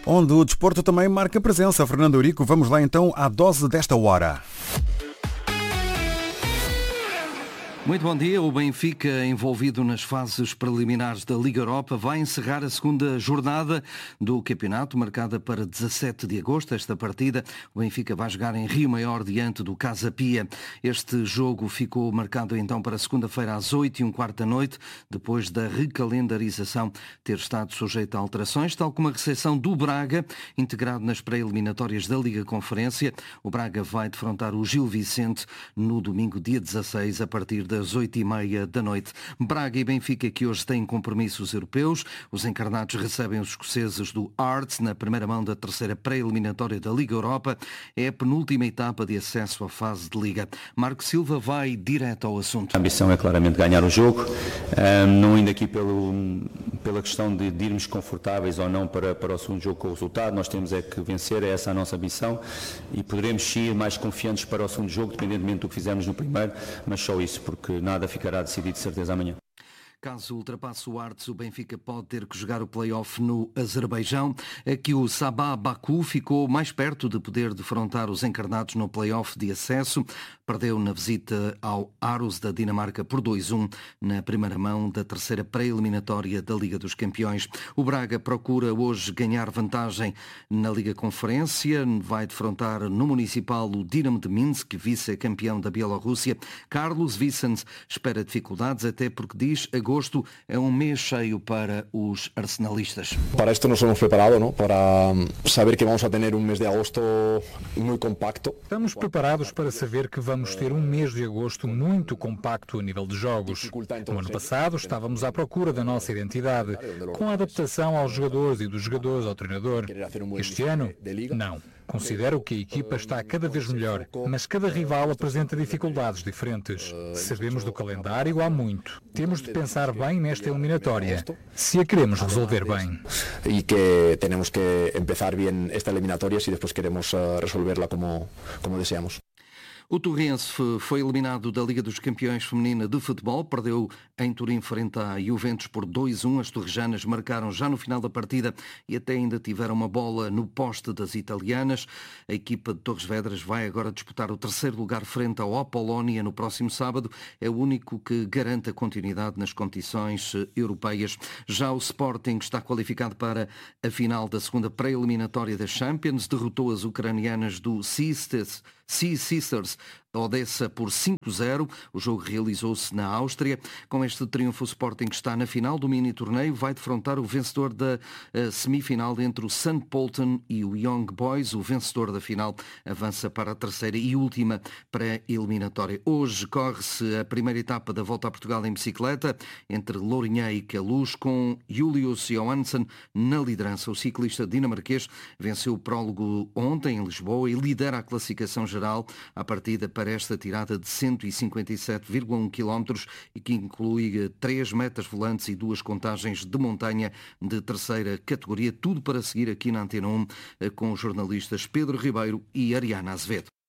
onde o desporto também marca presença. Fernando Eurico, vamos lá então à dose desta hora. Muito bom dia. O Benfica, envolvido nas fases preliminares da Liga Europa, vai encerrar a segunda jornada do campeonato, marcada para 17 de agosto. Esta partida, o Benfica vai jogar em Rio Maior diante do Casa Pia. Este jogo ficou marcado então para segunda-feira às 8h15 da noite, depois da recalendarização ter estado sujeita a alterações, tal como a recepção do Braga, integrado nas pré-eliminatórias da Liga Conferência. O Braga vai defrontar o Gil Vicente no domingo, dia 16, a partir das 8h30 da noite. Braga e Benfica, que hoje têm compromissos europeus. Os encarnados recebem os escoceses do Hearts na primeira mão da terceira pré-eliminatória da Liga Europa. É a penúltima etapa de acesso à fase de Liga. Marco Silva vai direto ao assunto. A ambição é claramente ganhar o jogo, não indo aqui pela questão de irmos confortáveis ou não para o segundo jogo com o resultado. Nós temos é que vencer, é essa a nossa ambição, e poderemos ir mais confiantes para o segundo jogo, independentemente do que fizermos no primeiro, mas só isso, porque nada ficará decidido de certeza amanhã. Caso ultrapasse o Hearts, o Benfica pode ter que jogar o play-off no Azerbaijão. Aqui o Sabah Baku ficou mais perto de poder defrontar os encarnados no play-off de acesso. Perdeu na visita ao Aros da Dinamarca por 2-1 na primeira mão da terceira pré-eliminatória da Liga dos Campeões. O Braga procura hoje ganhar vantagem na Liga Conferência. Vai defrontar no Municipal o Dinamo de Minsk, vice-campeão da Bielorrússia. Carlos Vicens espera dificuldades, até porque diz agosto é um mês cheio para os arsenalistas. Para esto nos hemos preparado, ¿no? Para saber que vamos a tener un mes de agosto muy compacto. Estamos preparados para saber que vamos ter um mês de agosto muito compacto a nível de jogos. No ano passado estávamos à procura da nossa identidade, com a adaptação aos jogadores e dos jogadores ao treinador. Este ano, não. Considero que a equipa está cada vez melhor, mas cada rival apresenta dificuldades diferentes. Sabemos do calendário há muito. Temos de pensar bem nesta eliminatória, se a queremos resolver bem. E que temos que empezar bem esta eliminatória se depois queremos resolverla como deseamos. O Torrense foi eliminado da Liga dos Campeões Feminina de Futebol, perdeu em Turim frente à Juventus por 2-1. As torrejanas marcaram já no final da partida e até ainda tiveram uma bola no poste das italianas. A equipa de Torres Vedras vai agora disputar o terceiro lugar frente ao Apolónia no próximo sábado. É o único que garante a continuidade nas competições europeias. Já o Sporting está qualificado para a final da segunda pré-eliminatória da Champions. Derrotou as ucranianas do Sea Sisters Odessa por 5-0. O jogo realizou-se na Áustria. Com este triunfo, o Sporting está na final do mini-torneio. Vai defrontar o vencedor da semifinal entre o St. Polten e o Young Boys. O vencedor da final avança para a terceira e última pré-eliminatória. Hoje corre-se a primeira etapa da Volta a Portugal em bicicleta entre Lourinhã e Queluz, com Julius Johansson na liderança. O ciclista dinamarquês venceu o prólogo ontem em Lisboa e lidera a classificação geral à partida para esta tirada de 157,1 km e que inclui 3 metas volantes e 2 contagens de montanha de terceira categoria. Tudo para seguir aqui na Antena 1 com os jornalistas Pedro Ribeiro e Ariana Azevedo.